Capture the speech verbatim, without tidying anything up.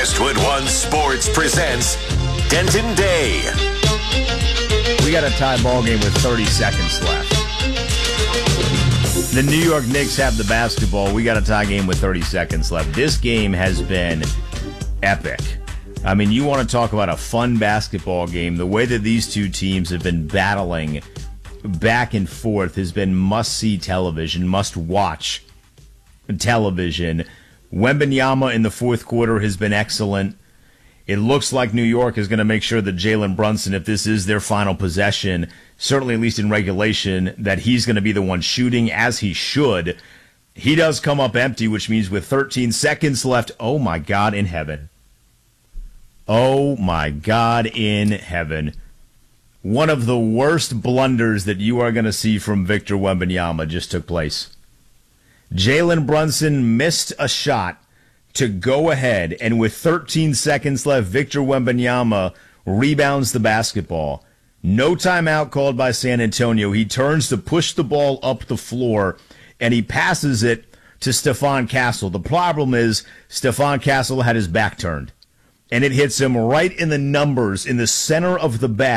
Westwood One Sports presents Denton Day. We got a tie ball game with thirty seconds left. The New York Knicks have the basketball. We got a tie game with thirty seconds left. This game has been epic. I mean, you want to talk about a fun basketball game. The way that these two teams have been battling back and forth has been must-see television, must-watch television. Wembanyama in the fourth quarter has been excellent. It looks like New York is going to make sure that Jalen Brunson, if this is their final possession, certainly at least in regulation, that he's going to be the one shooting, as he should. He does come up empty, which means with thirteen seconds left, oh my God in heaven. Oh my God in heaven. One of the worst blunders that you are going to see from Victor Wembanyama just took place. Jalen Brunson missed a shot to go ahead, and with thirteen seconds left, Victor Wembanyama rebounds the basketball. No timeout called by San Antonio. He turns to push the ball up the floor, and he passes it to Stephon Castle. The problem is Stephon Castle had his back turned, and it hits him right in the numbers in the center of the back.